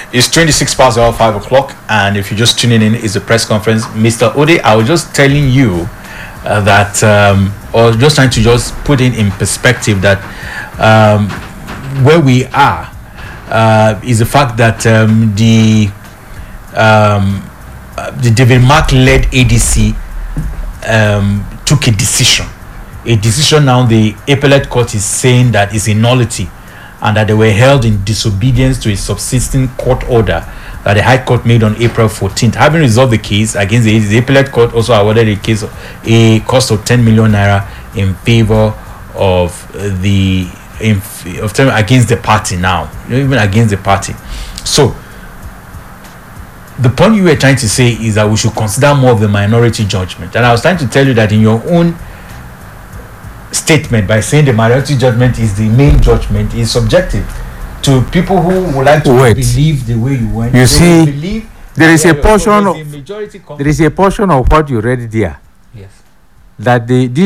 It's 26 past the hour, 5 o'clock, and if you're just tuning in, it's a press conference. Mr. Ode, I was just telling you that, or just trying to just put in perspective that where we are is the fact that the David Mark-led ADC took a decision. Now the appellate court is saying that it's a nullity and that they were held in disobedience to a subsisting court order that the High Court made on April 14th. Having resolved the case against the appellate court, also awarded a case of a cost of 10 million naira in favor of against the party now, even against the party. So the point you were trying to say is that we should consider more of the minority judgment. And I was trying to tell you that in your own statement, by saying the minority judgment is the main judgment, is subjective to people who would like to believe the way you went. You see, believe there is a portion of what you read there. Yes. That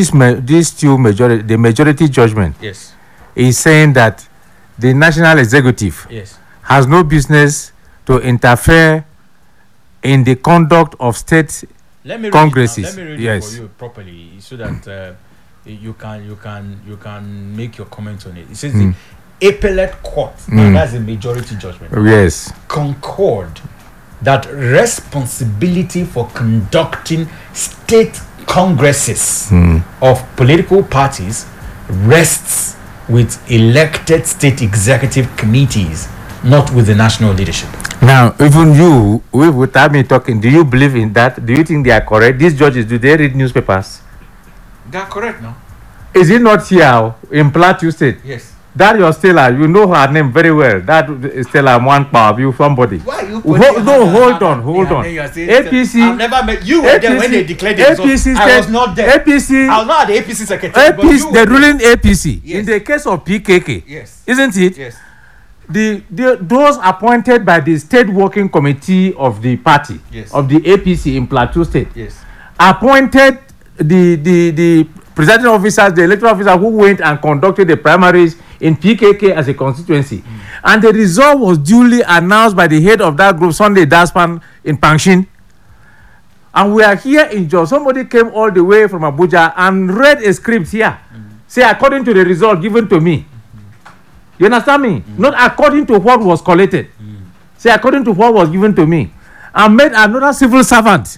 the majority judgment, yes, is saying that the national executive, yes, has no business to interfere in the conduct of state congresses. Let me read it for you properly so that you can make your comments on it. It says the appellate court, and that's a majority judgment. Yes. Concord that responsibility for conducting state congresses of political parties rests with elected state executive committees, not with the national leadership. Now, even you, without me talking, do you believe in that? Do you think they are correct? These judges, do they read newspapers? They are correct now. Is it not here in Plateau State? Yes. That your Stella, you know her name very well. That Stella Mwanpa, you somebody. Why you hold on. APC. I've never met you. Were there when they declared the results. I was not there. APC. I was not at the APC secretary. APC, the ruling APC. Yes. In the case of PKK. Yes. Isn't it? Yes. Those appointed by the state working committee of the party, yes, of the APC in Plateau State, yes, appointed the presiding officers, the electoral officers who went and conducted the primaries in PKK as a constituency. And the result was duly announced by the head of that group, Sunday Daspan, in Pangshin. And we are here in Jos. Somebody came all the way from Abuja and read a script here. Say, according to the result given to me. You understand me? Not according to what was collated. Say, according to what was given to me. And made another civil servant,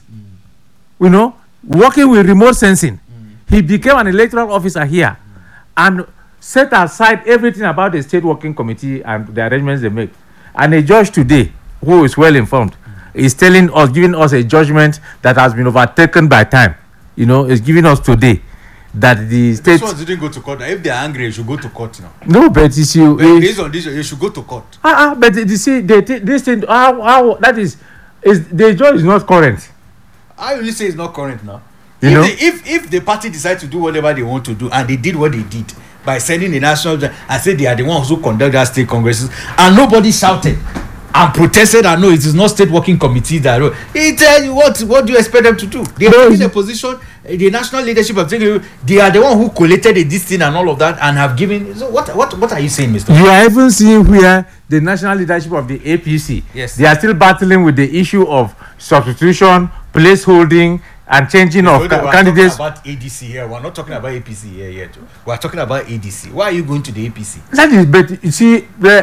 working with remote sensing. He became an electoral officer here and set aside everything about the state working committee and the arrangements they make. And a judge today, who is well informed, is telling us, giving us a judgment that has been overtaken by time. Is giving us today that the state. This one didn't go to court. If they are angry, you should go to court now. No, but you see, based on this, you should go to court. But you see, this thing, how that is the judge is not current. I only say it's not current now. If the party decide to do whatever they want to do, and they did what they did by sending the national and said they are the ones who conduct that state congresses, and nobody shouted and protested, and no, it is not state working committee that he tell you what do you expect them to do? They are in a position, the national leadership of they are the one who collated this thing and all of that and have given. So what are you saying, Mr. You are even seeing where the national leadership of the APC, yes, they are still battling with the issue of substitution, placeholding, and changing of candidates. We're talking about ADC here. We're not talking about APC here yet. We're talking about ADC. Why are you going to the APC? That is, but you see,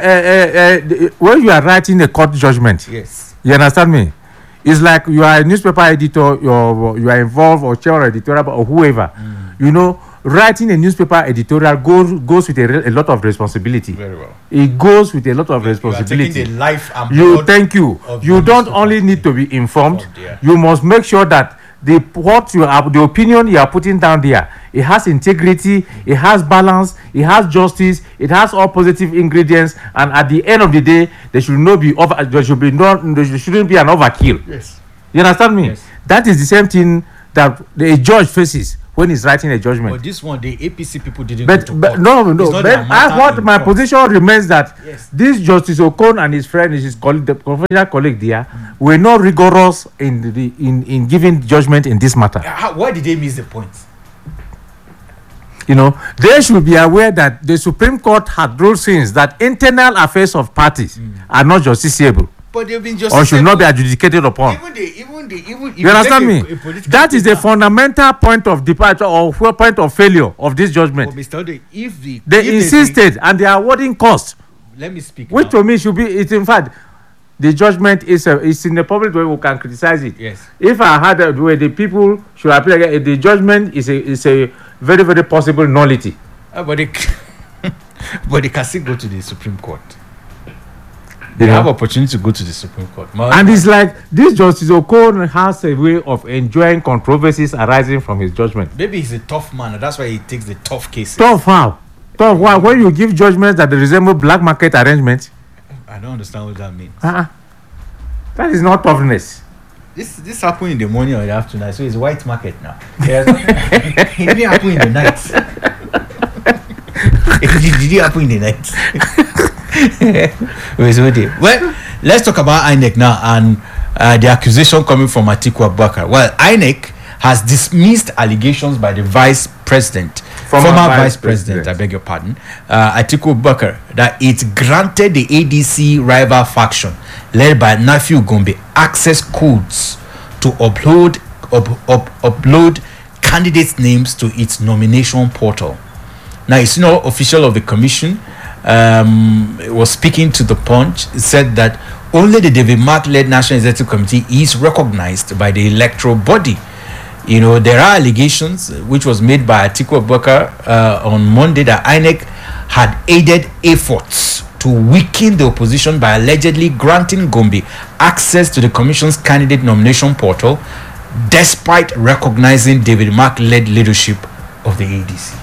when you are writing a court judgment, yes, you understand me? It's like you are a newspaper editor, you are involved, or chair or editorial, or whoever. Writing a newspaper editorial goes with a lot of responsibility. Very well. It goes with a lot of responsibility. You are taking the life and blood. Thank you. You don't only need to be informed. You must make sure that the opinion you are putting down there, it has integrity, it has balance, it has justice, it has all positive ingredients, and at the end of the day, there shouldn't be an overkill. Yes. You understand me? Yes. That is the same thing that a judge faces when he's writing a judgment. But this one, the APC people didn't. But my position remains that this Justice Okon and his friend, his colleague, the professional colleague there, were not rigorous in giving judgment in this matter. Why did they miss the point? They should be aware that the Supreme Court had ruled since that internal affairs of parties are not justiciable. But they've been just or should not be adjudicated upon. You understand me? That is the fundamental point of departure or point of failure of this judgment. But Mr. Ode, they insisted and they are awarding costs. Let me speak. Which to me should be, it's in fact, the judgment is in the public way we can criticize it. Yes. If I had the way the people should appeal again, the judgment is a very, very possible nullity. But they can still go to the Supreme Court. They have opportunity to go to the Supreme Court. And it's like this Justice Okon has a way of enjoying controversies arising from his judgment. Maybe he's a tough man, and that's why he takes the tough cases. Tough how? Tough why? When you give judgments that resemble black market arrangements? I don't understand what that means. That is not toughness. This happened in the morning or the afternoon, so it's white market now. It didn't happen in the night. Did it happen in the night? Well, let's talk about INEC now and the accusation coming from Atiku Abubakar. Well, INEC has dismissed allegations by the vice president, former vice president, I beg your pardon, Atiku Abubakar, that it granted the ADC rival faction led by Nafiu Gombe access codes to upload candidates' names to its nomination portal. Now, a senior official of the commission was speaking to the Punch, said that only the David Mark-led National Executive Committee is recognized by the electoral body. You know, there are allegations which was made by Atiku Abubakar on Monday that INEC had aided efforts to weaken the opposition by allegedly granting Gombe access to the commission's candidate nomination portal, despite recognizing David Mark-led leadership of the ADC.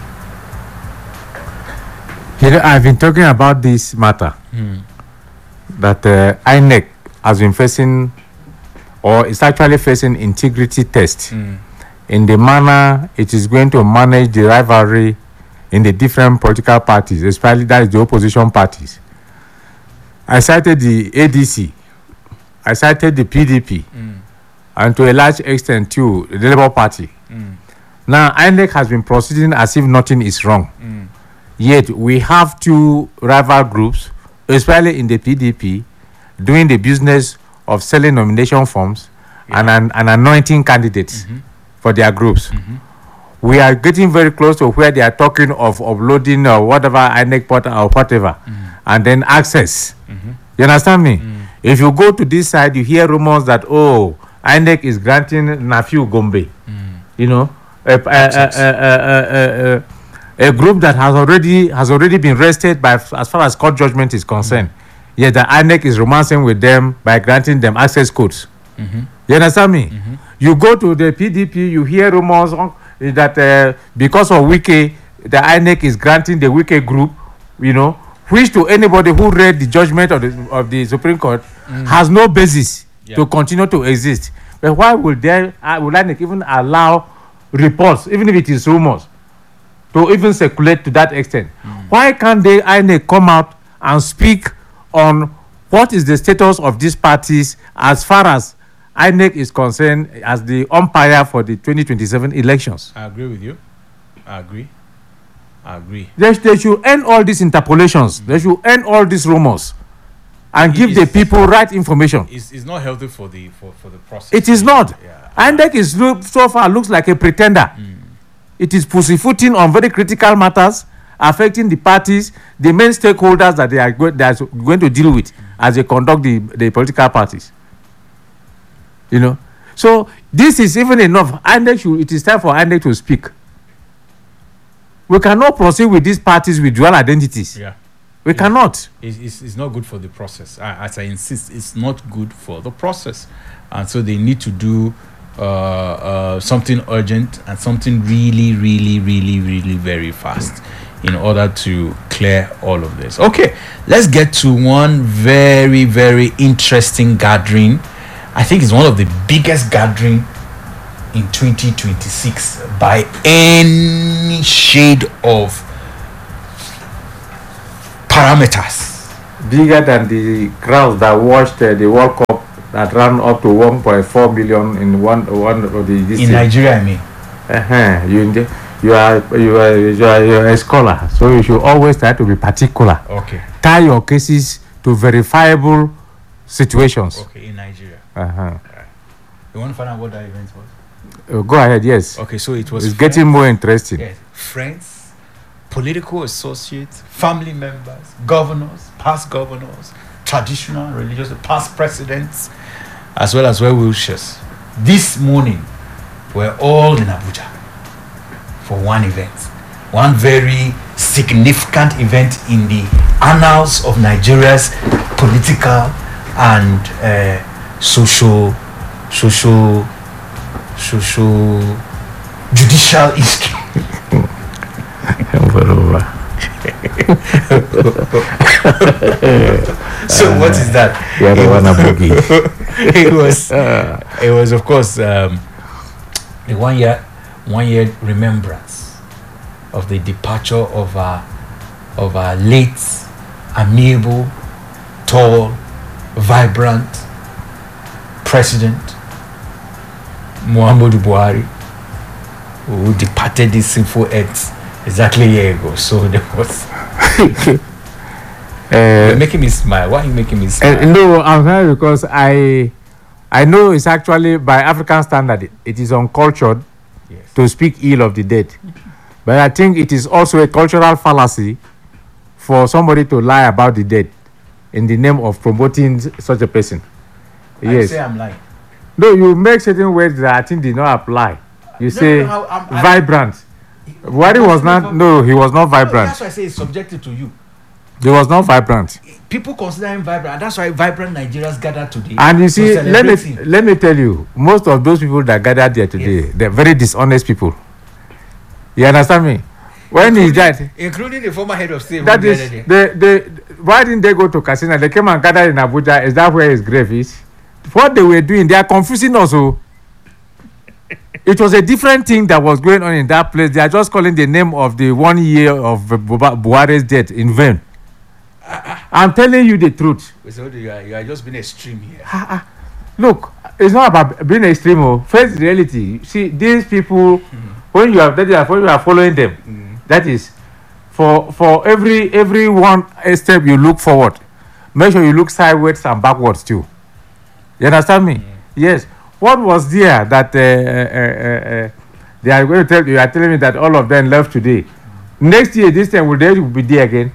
You know, I've been talking about this matter that INEC has been facing, or is actually facing, integrity test in the manner it is going to manage the rivalry in the different political parties, especially that is the opposition parties. I cited the ADC, I cited the PDP, and to a large extent too the Labour Party. Now INEC has been proceeding as if nothing is wrong. Yet we have two rival groups, especially in the PDP, doing the business of selling nomination forms and anointing candidates for their groups. We are getting very close to where they are talking of uploading or whatever INEC portal or whatever, and then access. You understand me? If you go to this side, you hear rumors that INEC is granting Nafiu Gombe, you know, a group that has already been arrested by as far as court judgment is concerned. Yet the INEC is romancing with them by granting them access codes. You understand me? You go to the PDP, you hear rumors that because of Wike, the INEC is granting the Wike group, you know, which to anybody who read the judgment of the Supreme Court has no basis to continue to exist. But why would INEC even allow reports, even if it is rumors, to even circulate to that extent? Why can't the INEC come out and speak on what is the status of these parties as far as INEC is concerned as the umpire for the 2027 elections? I agree with you. I agree. They should end all these interpolations. They should end all these rumors and give the people right information. It's not healthy for the process. It is not. INEC is so far looks like a pretender. It is pussyfooting on very critical matters affecting the parties, the main stakeholders that they are going to deal with as they conduct the political parties. You know, so this is even enough. It is time for INEC to speak. We cannot proceed with these parties with dual identities. We cannot. It's not good for the process. As I insist, it's not good for the process, and so they need to do something urgent and something really, really, really, really very fast in order to clear all of this. Okay, let's get to one very, very interesting gathering. I think it's one of the biggest gathering in 2026 by any shade of parameters. Bigger than the crowds that watched the World Cup that ran up to 1.4 million in one of the in Nigeria, I mean. You are a scholar, so you should always try to be particular. Okay. Tie your cases to verifiable situations. Okay, in Nigeria. Uh-huh. You want to find out what that event was? Go ahead, yes. Okay, so it was. It's getting more interesting. Yes, friends, political associates, family members, governors, past governors, traditional, religious, past presidents, as well as well-wishers. This morning, we're all in Abuja for one event, one very significant event in the annals of Nigeria's political and social judicial history. So what is that? It was of course a one year remembrance of the departure of our late, amiable, tall, vibrant president Muhammadu Buhari, who departed this sinful earth exactly a year ago. So there was. You're making me smile. Why are you making me smile? No, I'm sorry because I know it's actually by African standard it is uncultured to speak ill of the dead, but I think it is also a cultural fallacy for somebody to lie about the dead in the name of promoting such a person. I say I'm lying. No, you make certain words that I think did not apply. You say vibrant. Buhari was not. No, he was not vibrant. That's why I say it's subjective to you. He was not vibrant. People consider him vibrant, and that's why vibrant Nigerians gathered today. And you see, let me tell you, most of those people that gathered there today, they're very dishonest people. You understand me? When he died, including the former head of state. That is, why didn't they go to Katsina? They came and gathered in Abuja. Is that where his grave is? What they were doing, they are confusing us. It was a different thing that was going on in that place. They are just calling the name of the 1 year of Buhari's death in vain. I'm telling you the truth. So you are just being extreme here. Look, it's not about being extreme. Face reality. See, these people, when you are following them, that is for every one step you look forward, make sure you look sideways and backwards too. You understand me? Yes. What was there that they are going to tell you? You are telling me that all of them left today. Next year, this time, will they be there again?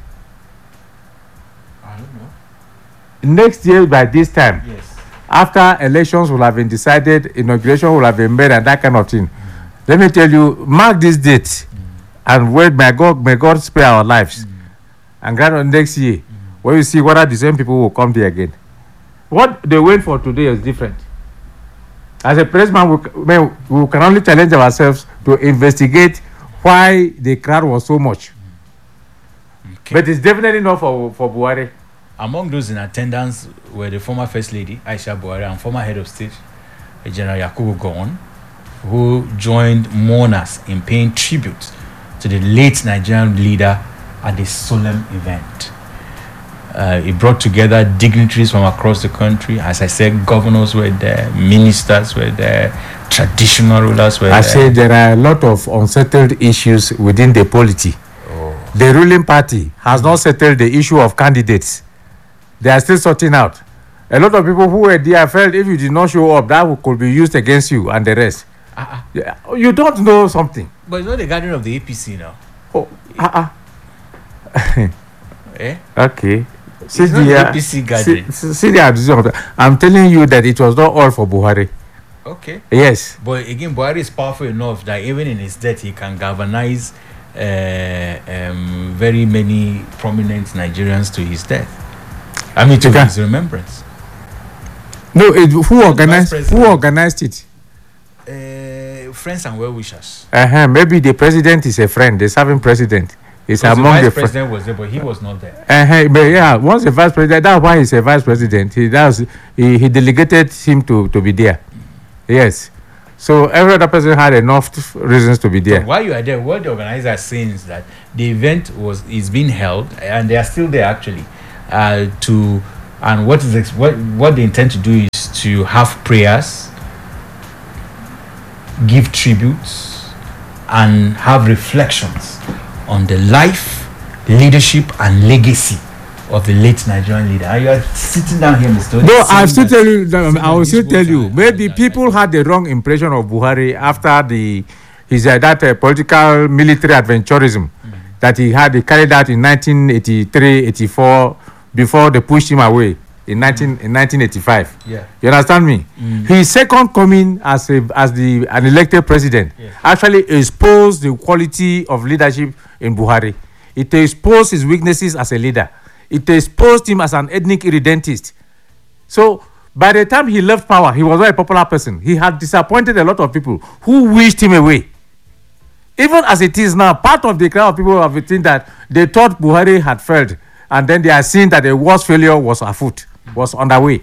I don't know. Next year, by this time, yes. After elections will have been decided, inauguration will have been made, and that kind of thing. Let me tell you, mark this date, and wait, may God spare our lives, and grant on next year, when you see whether the same people will come there again. What they went for today is different. As a pressman, we can only challenge ourselves to investigate why the crowd was so much. Okay. But it's definitely not for Buhari. Among those in attendance were the former First Lady, Aisha Buhari, and former Head of State, General Yakubu Gowon, who joined mourners in paying tribute to the late Nigerian leader at the solemn event. It brought together dignitaries from across the country. As I said, governors were there, ministers were there, traditional rulers were there. I say there are a lot of unsettled issues within the polity. The ruling party has not settled the issue of candidates. They are still sorting out. A lot of people who were there felt if you did not show up, that could be used against you and the rest. You don't know something. But it's not the gathering of the APC now. Okay. It's not the APC gathering. I'm telling you that it was not all for Buhari. Okay. Yes. But again, Buhari is powerful enough that even in his death, he can galvanize very many prominent Nigerians to his death. I mean, to his remembrance. No, who organized it? Friends and well-wishers. Maybe the president is a friend, the serving president. It's among the president was there, but he was not there. But yeah, once the vice president, that's why he's a vice president. He delegated him to be there. Yes. So every other person had enough reasons to be there. So while you are there, what the organizer is saying is that the event is being held, and they are still there actually. And what they intend to do is to have prayers, give tributes, and have reflections on the life, leadership, and legacy of the late Nigerian leader. And you are sitting down here, Mr. No, I'll still tell you. I will still tell you. Maybe people had the wrong impression of Buhari after that political military adventurism that he carried out in 1983, 84, before they pushed him away in 1985. Yeah. You understand me? His second coming as an elected president actually exposed the quality of leadership in Buhari. It exposed his weaknesses as a leader. It exposed him as an ethnic irredentist. So by the time he left power, he was not a popular person. He had disappointed a lot of people who wished him away. Even as it is now, part of the crowd of people have think that they thought Buhari had failed, and then they are seeing that the worst failure was afoot, was underway.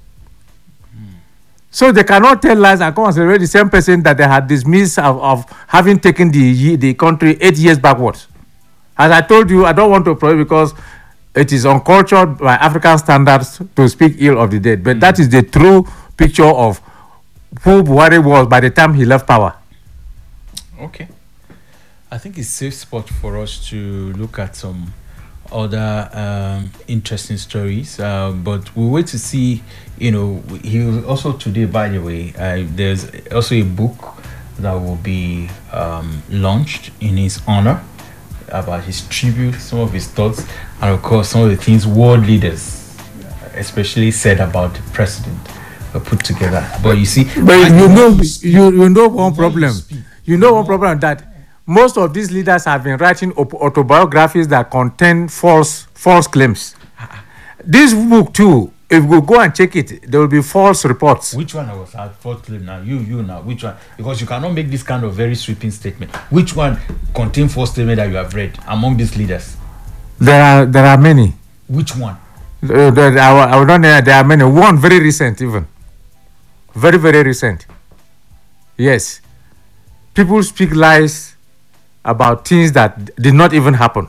So they cannot tell lies and come and celebrate the same person that they had dismissed of having taken the country 8 years backwards. As I told you, I don't want to prohibit because it is uncultured by African standards to speak ill of the dead. But that is the true picture of who Buhari was by the time he left power. Okay. I think it's a safe spot for us to look at some other interesting stories. But we'll wait to see, he will also today, by the way, there's also a book that will be launched in his honor, about his tribute, some of his thoughts, and of course some of the things world leaders especially said about the president were put together. But you see, but you know one problem. You know one problem, that most of these leaders have been writing autobiographies that contain false claims. This book too, if we go and check it, there will be false reports. Which one was that false claim now? You now, which one? Because you cannot make this kind of very sweeping statement. Which one contain false statement that you have read among these leaders? There are many. Which one? I will not know. There are many. One very recent, even. Very, very recent. Yes. People speak lies about things that did not even happen.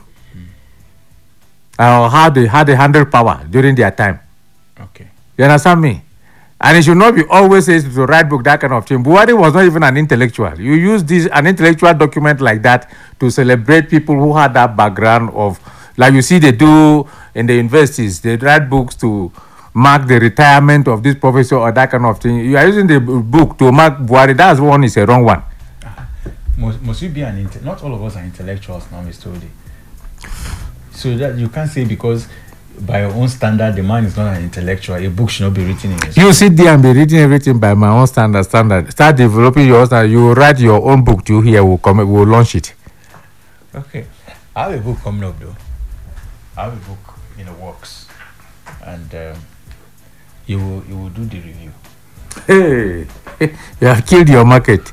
Or how they handled power during their time. Okay. You understand me? And it should not be always said to write book, that kind of thing. Buhari was not even an intellectual. You use an intellectual document like that to celebrate people who had that background of, like you see they do in the universities. They write books to mark the retirement of this professor or that kind of thing. You are using the book to mark Buhari. That's one is a wrong one. Must you be not all of us are intellectuals now, Mr. Ode. So that you can't say because by your own standard, the man is not an intellectual. A book should not be written in his You sit there and be reading everything by my own standard. Start developing your own standard. You write your own book too here. We'll launch it. Okay. I have a book coming up though. I have a book in the works. And you will do the review. Hey, you have killed your market.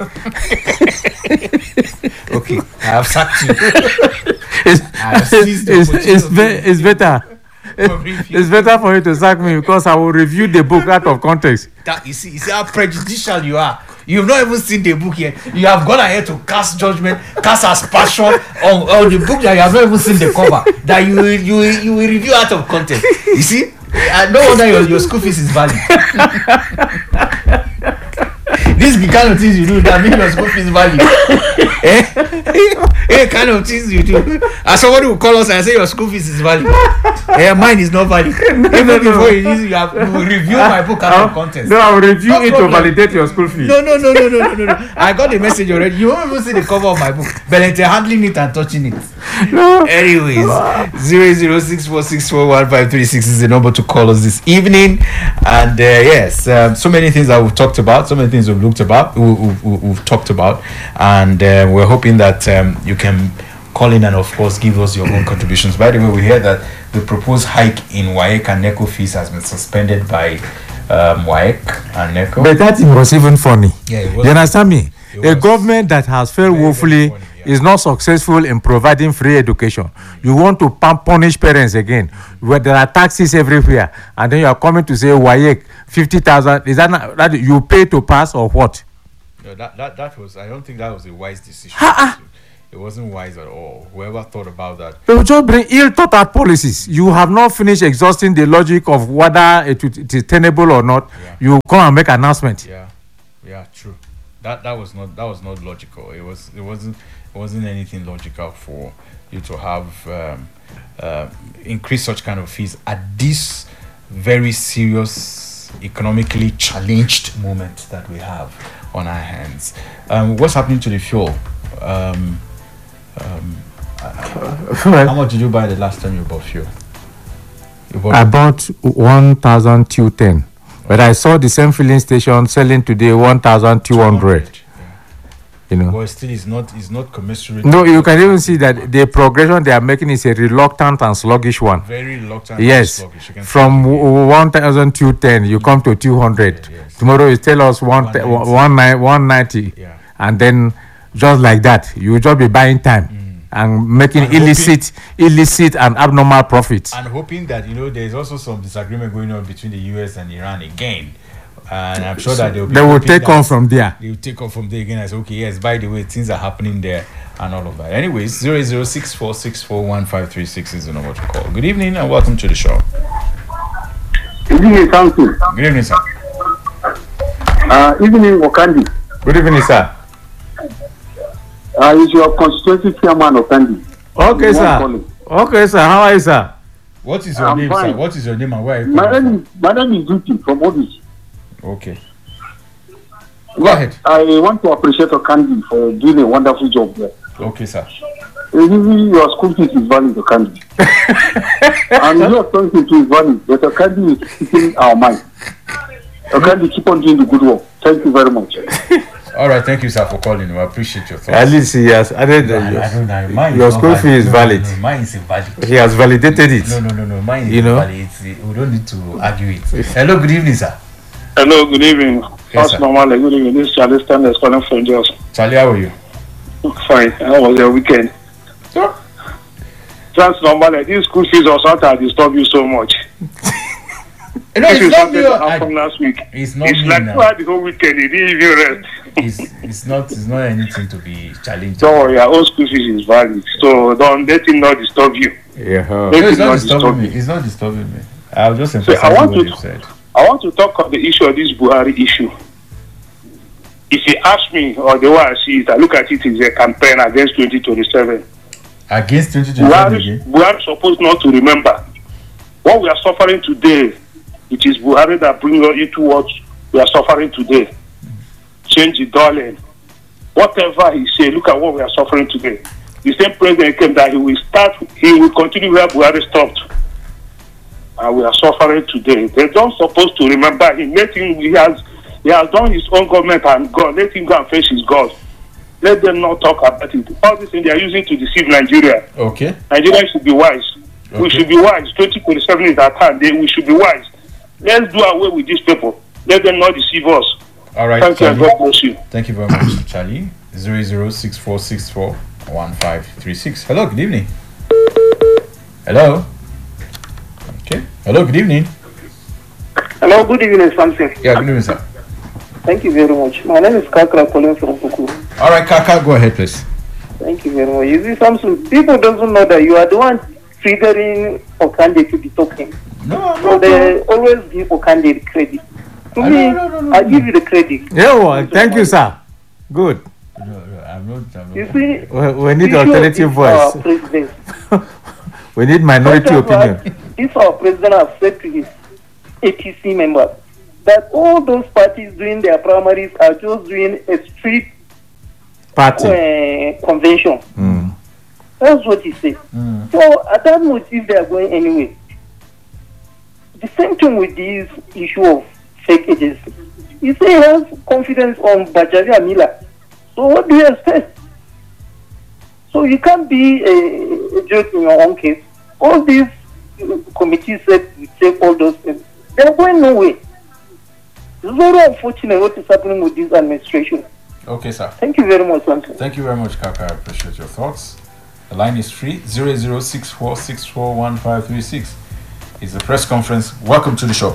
Okay, I have sacked you. It's better. It's better for you to sack me because I will review the book out of context. You see how prejudicial you are. You've not even seen the book yet. You have gone ahead to cast judgment, cast aspersion on the book that you have not even seen the cover. That you will review out of context. You see? No wonder your school fees is valid. This is the kind of things you do that make your school fees valid. Kind of things you do. As somebody will call us and say your school fees is valid. Mine is not valid. Even before you will review my book out of context. No, I will review it to validate your school fees. No. I got the message already. You won't even see the cover of my book. But they're handling it and touching it. No. Anyways, 006464153 is the number to call us this evening. And yes, so many things that we've talked about, so many things we've talked about, and we're hoping that you can call in and of course give us your own contributions. By the way, we hear that the proposed hike in WAEC and NECO fees has been suspended by WAEC and NECO. But that was even funny. Yeah, it was. You understand me? A government that has failed woefully is not successful in providing free education. You want to punish parents again, where there are taxes everywhere, and then you are coming to say WAEC 50,000. Is that you pay to pass or what? No, that was. I don't think that was a wise decision. It wasn't wise at all. Whoever thought about that. They will just bring ill-thought-out policies. You have not finished exhausting the logic of whether it is tenable or not. Yeah. You come and make an announcement. Yeah, true. That was not logical. It wasn't wasn't anything logical for you to have increase such kind of fees at this very serious, economically challenged moment that we have on our hands. What's happening to the fuel? How much did you buy the last time you bought fuel? I bought 1,210, but I saw the same filling station selling today 1,200. You know, but still, it's not commensurate. No, you can even see that the progression they are making is a reluctant and sluggish one. Very reluctant. Yes, and sluggish. From 1,210 you come to 200. Yes. Tomorrow you tell us 190, and then just like that, you will just be buying time. And making illicit and abnormal profits. And hoping that, there's also some disagreement going on between the US and Iran again. And I'm sure that they will take on from there. They will take on from there again. I say, okay, yes, by the way, things are happening there and all of that. Anyways, 0064641536 is the number to call. Good evening and welcome to the show. Good evening, thank you. Good evening, sir. Evening, Okandi. Good evening, sir. Is your constituency chairman Okandi? Okay, sir. Okay, sir. How are you, sir? What is your name, sir? What is your name and where are you My name is Duty from Obis. Okay. Go ahead. I want to appreciate Okandi for doing a wonderful job there. Okay, sir. Your school fees is valid, Okandi. And your authority is valid, but Okandi is keeping our mind. Okandi, keep on doing the good work. Thank you very much. All right, thank you, sir, for calling. We appreciate your thoughts. At least he has added your school fee is valid. No, mine is invalid. He has validated it. No. Mine is invalid. We don't need to argue it. Hello, good evening, sir. Hello, good evening. Yes, sir. Normal, good evening. This is Charlie Standard calling from Jos. Charlie, how are you? Fine. How was your weekend? Sure. That's normal. These school fees or something disturb you so much. No, it's not me. From last week. It's not it's me like now. the whole weekend. It didn't even rest. It's not anything to be challenged. So your own school fees is valid. So don't let it not disturb you. Yeah. No, it's not disturbing me. It's not disturbing me. I'll just emphasize what you said. I want to talk on the issue of this Buhari issue. If you ask me, or the way I see it, I look at it as a campaign against 2027. Against 2027 Buhari is supposed not to remember what we are suffering today. It is Buhari that brings us into what we are suffering today. Change the darling. Whatever he say, look at what we are suffering today. The same president came that he will continue where Buhari stopped. And we are suffering today. They don't supposed to remember him. He has done his own government and God. Let him go and face his God. Let them not talk about it. All these things they are using to deceive Nigeria. Okay. Nigeria should be wise. Okay. We should be wise. 2027 is our time. We should be wise. Let's do away with these people. Let them not deceive us. All right. Thank Charlie. you. God bless you. Thank you very much, Charlie. 0064641536. Hello. Good evening. Hello. Okay. Hello. Good evening. Hello. Good evening, Samson. Yeah. Good evening, sir. Thank you very much. My name is Kakra calling from Kuku. All right, Kaka, go ahead, please. Thank you very much. You see, Samson, people doesn't know that you are the one triggering Okande to be talking. No, so they always give Okande the credit. To me, I give you the credit. Yeah, well, thank you, sir. Good. No, I'm not. You see, we need alternative voice. We need minority opinion. If our president has said to his APC members that all those parties doing their primaries are just doing a street party convention. That's what he said. So I don't know if they are going anyway. The same thing with this issue of fake agency. He say he has confidence on Bajari Amila. So what do you expect? So you can't be a judge in your own case. All these committees said we take all those things. They are going nowhere. It's very unfortunate what is happening with this administration. Okay, sir. Thank you very much, Santi. Thank you very much, Kaka. I appreciate your thoughts. The line is free. 0064641536. It's a press conference. Welcome to the show.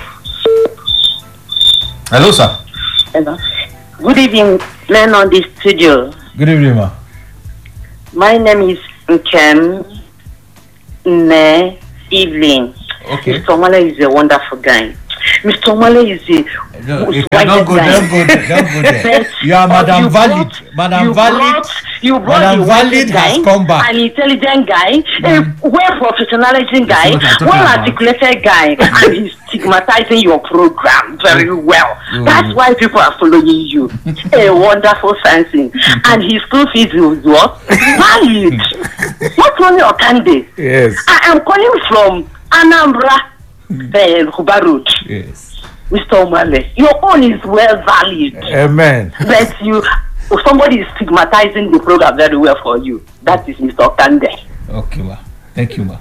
Hello, sir. Hello. Good evening, men on the studio. Good evening, ma. My name is Nkem Evelyn. Okay. Mr. Mala is a wonderful guy. Mr. Omale is a No, most if you wise don't go, guy. don't go there. Don't go there. You are But Madam you Valid. brought- Madam Valid. You brought Madam a Valid wise has guy, come back. an intelligent guy, a well-professionalizing guy, what I'm talking well-articulated guy, and he's stigmatizing your program very well. That's why people are following you. A wonderful fancy. And his school fees is what? Valid. What's on your candy? Yes. I am calling from Anambra, Huba Road. Yes. Mr. Omale, your own is well valid. Amen. But somebody is stigmatizing the program very well for you. That is Mr. Kande. Okay, ma. Thank you, ma.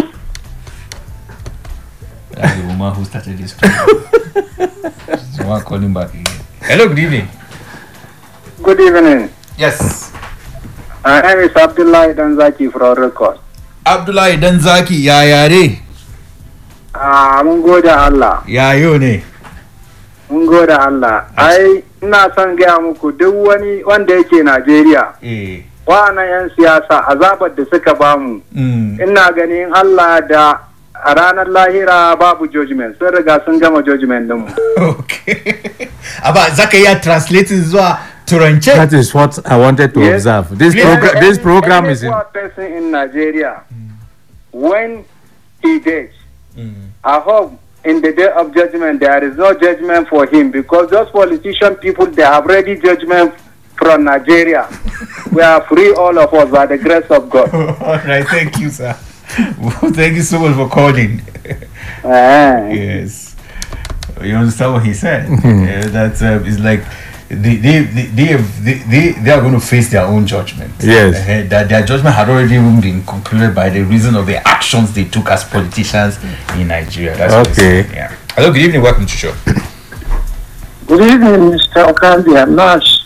That's the woman who started this program. She's the one calling back again. Hello, good evening. Good evening. Yes. My name is Abdullah Danzaki from Record. Abdullahi Danzaki, ya yare. Mun gode Allah. Ya yau ne. Mun gode Allah. Ai, ina son gaya muku duk wani wanda yake Najeriya. Wa'annan 'yan siyasa azabar da suka bamu. Ina ganin Allah da a ranar lahira babu judgment. Sun riga sun gama judgment dinmu. Okay. Aba, zaka iya translating zuwa Turance? That is what I wanted to observe. This program is in. Any poor person in Nigeria, when he dies, I hope in the day of judgment there is no judgment for him, because those politician people, they have ready judgment from Nigeria. We are free, all of us, by the grace of God. All right, thank you, sir. Thank you so much for calling. Yes. You understand what he said? That it's like they are going to face their own judgment. Yes. That their judgment had already been concluded by the reason of the actions they took as politicians in Nigeria. That's what Okay. yeah. Hello, good evening. Welcome to the show. Good evening, Mr. Okandi and Nash.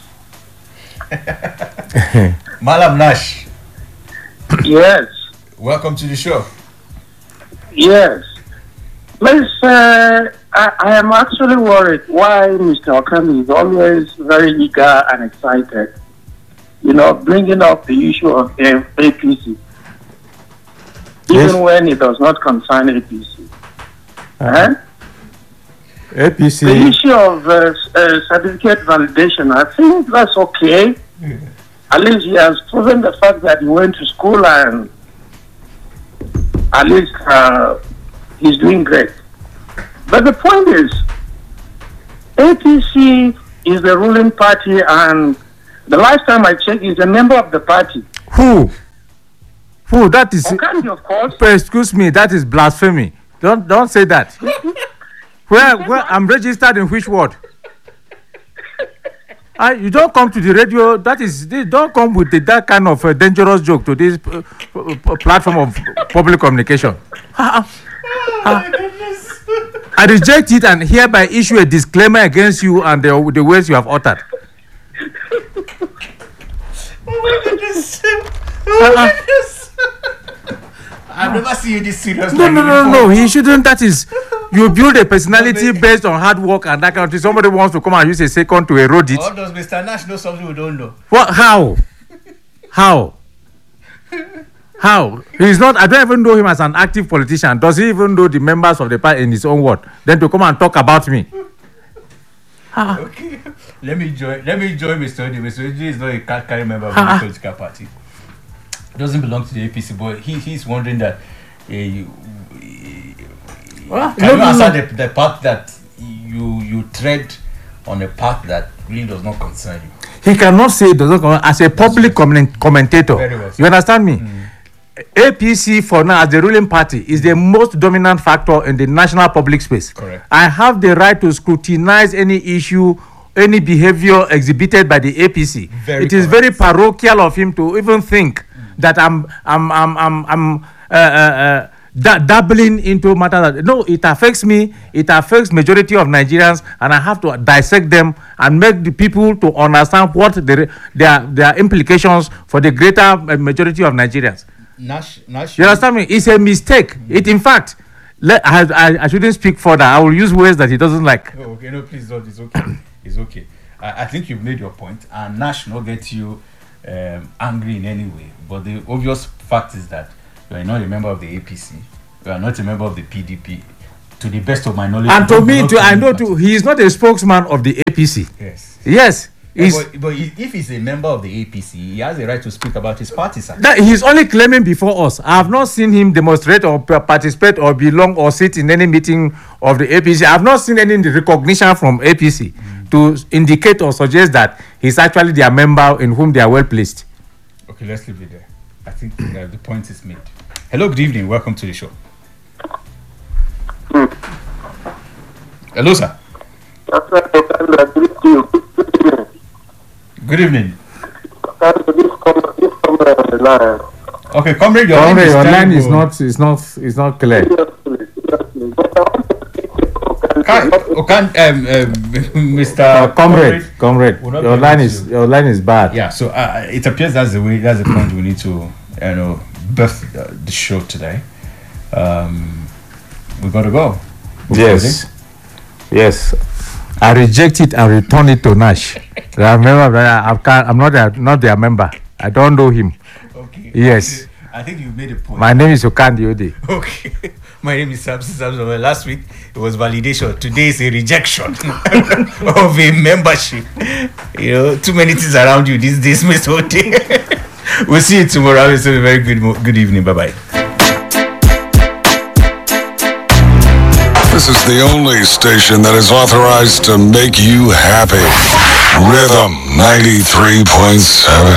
Malam Nash, Yes, welcome to the show. yes. Please, I am actually worried why Mr. Okandi is always very eager and excited, bringing up the issue of APC, even when it does not concern APC. The APC. issue of certificate validation, I think that's okay. At least he has proven the fact that he went to school, and at least he's doing great. But the point is, APC is the ruling party, and the last time I checked, he's a member of the party. Who? That is. Okandi, of course. Excuse me. That is blasphemy. Don't say that. Where I'm registered in which ward? You don't come to the radio. Don't come with that kind of dangerous joke to this platform of public communication. I reject it and hereby issue a disclaimer against you and the words you have uttered. I've never seen you this serious. No. He shouldn't. That is, you build a personality based on hard work and that kind of thing. Somebody wants to come and use a second to erode it. Or does Mr. Nash know something we don't know? What? How? He's not. I don't even know him as an active politician. Does he even know the members of the party in his own ward? Then to come and talk about me. Okay. Let me join Mr. Odi. Mr. Odi is not a carry member of any political party. Doesn't belong to the APC, but he's wondering that can you answer the path that you tread on a path that really does not concern you? He cannot say it doesn't concern as a public commentator. Very well. You understand me? APC for now as the ruling party is the most dominant factor in the national public space. Correct. I have the right to scrutinize any issue, any behavior exhibited by the APC. It is very parochial of him to even think that I'm dabbling into matters. No, it affects me. It affects majority of Nigerians, and I have to dissect them and make the people to understand what their implications for the greater majority of Nigerians. Nash, you understand me? It's a mistake. It, in fact, I shouldn't speak further. I will use words that he doesn't like. Oh, okay, no, please don't. It's okay. It's okay. I think you've made your point, and Nash not get you angry in any way. But the obvious fact is that you are not a member of the APC. You are not a member of the PDP. to the best of my knowledge. And to me, I know too, he is not a spokesman of the APC. Yes. Yes. But if he's a member of the APC, he has a right to speak about his party, sir. He's only claiming before us. I have not seen him demonstrate or participate or belong or sit in any meeting of the APC. I have not seen any recognition from APC to indicate or suggest that he's actually their member in whom they are well placed. Okay, let's leave it there. I think the point is made. Hello, good evening. Welcome to the show. Hello, sir. Good evening. Okay, comrade, your line is not clear. Mr. Comrade, your line is bad. Yeah, so it appears that's the point we need to birth the show today. We got to go. Yes. I reject it and return it to Nash. Remember, I'm not their member. I don't know him. Okay. Yes. I think you made a point. My name is Okandi Ode. Okay. My name is Samson. Last week it was validation. Today is a rejection of a membership. Too many things around you these days, Mr. Ode. We'll see you tomorrow. Have a very good evening. Bye-bye. This is the only station that is authorized to make you happy. Rhythm 93.7.